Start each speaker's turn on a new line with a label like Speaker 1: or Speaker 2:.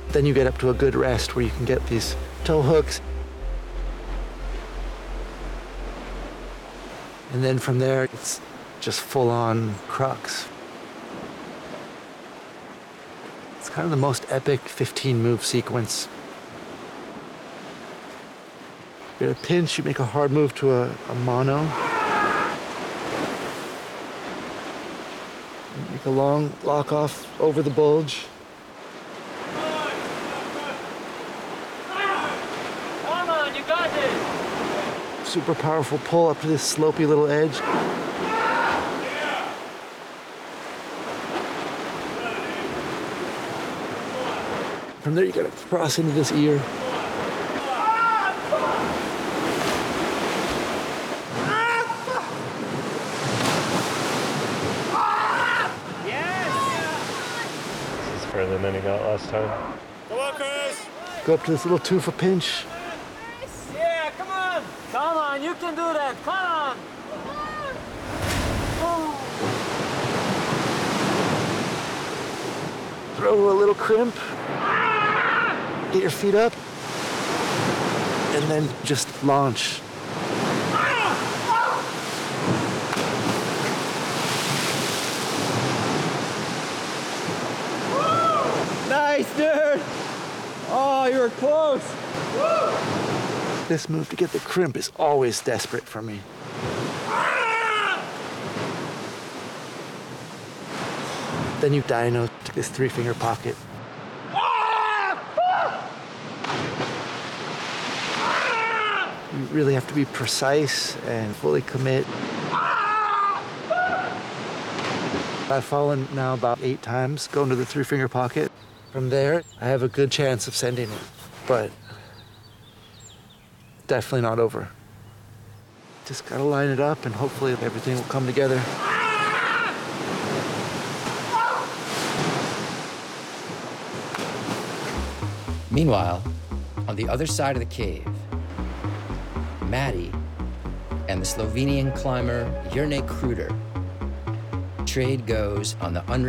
Speaker 1: Then you get up to a good rest where you can get these tow hooks. And then from there, it's just full-on crux. It's kind of the most epic 15-move sequence. You get a pinch, you make a hard move to a mono. Make a long lock off over the bulge.
Speaker 2: Come on, you got this!
Speaker 1: Super powerful pull up to this slopey little edge. From there, you gotta cross into this ear.
Speaker 3: This is further than he got last time.
Speaker 2: Come on, Chris!
Speaker 1: Go up to this little tufa pinch.
Speaker 2: Yeah, come on! Come on, you can do that! Come on!
Speaker 1: Throw a little crimp. Get your feet up. And then just launch.
Speaker 2: Nice, dude! Oh, you were close!
Speaker 1: This move to get the crimp is always desperate for me. Then you dyno to this 3-finger pocket. You really have to be precise and fully commit. I've fallen now about 8 times going to the 3-finger pocket. From there, I have a good chance of sending it, but definitely not over. Just gotta line it up and hopefully everything will come together.
Speaker 4: Meanwhile, on the other side of the cave, Maddie and the Slovenian climber Jernej Kruder trade goes on the